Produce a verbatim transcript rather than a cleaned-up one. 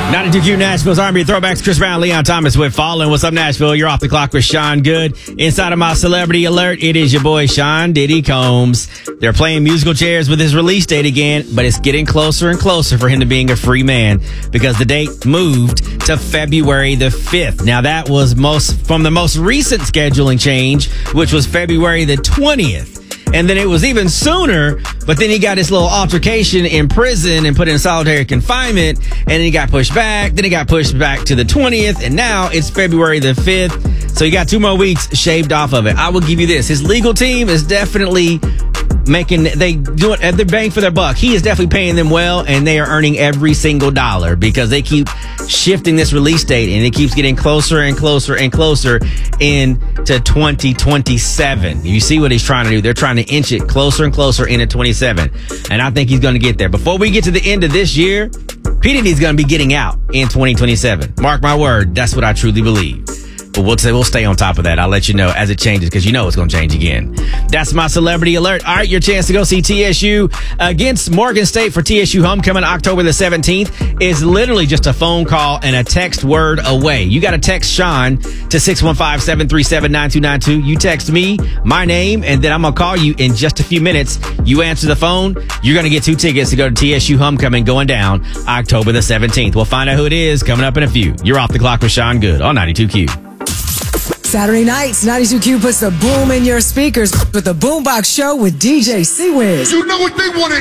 ninety-two Q Nashville's R and B Throwbacks. Chris Brown, Leon Thomas with Fallen. What's up, Nashville? You're off the clock with Sean Good. Inside of my celebrity alert, it is your boy Sean Diddy Combs. They're playing musical chairs with his release date again, but it's getting closer and closer for him to being a free man because the date moved to February the fifth. Now, that was most from the most recent scheduling change, which was February the twentieth. And then it was even sooner, but then he got this little altercation in prison and put in solitary confinement, and then he got pushed back. Then he got pushed back to the twentieth, and now it's February the fifth. So he got two more weeks shaved off of it. I will give you this. His legal team is definitely making, they do it, they're bang for their buck. He is definitely paying them well, and they are earning every single dollar because they keep shifting this release date, and it keeps getting closer and closer and closer into twenty twenty-seven. You see what he's trying to do? They're trying to inch it closer and closer into twenty-seven, and I think he's going to get there. Before we get to the end of this year, P. Diddy's going to be getting out in twenty twenty-seven. Mark my word, that's what I truly believe. But we'll say we'll stay on top of that. I'll let you know as it changes because you know it's going to change again. That's my celebrity alert. All right, your chance to go see T S U against Morgan State for T S U Homecoming October the seventeenth is literally just a phone call and a text word away. You got to text Sean to six one five, seven three seven, nine two nine two. You text me, my name, and then I'm going to call you in just a few minutes. You answer the phone, you're going to get two tickets to go to T S U Homecoming going down October the seventeenth. We'll find out who it is coming up in a few. You're off the clock with Sean Good on ninety-two Q. Saturday nights, ninety-two Q puts the boom in your speakers with the Boombox Show with D J C-Wiz. You know what they want to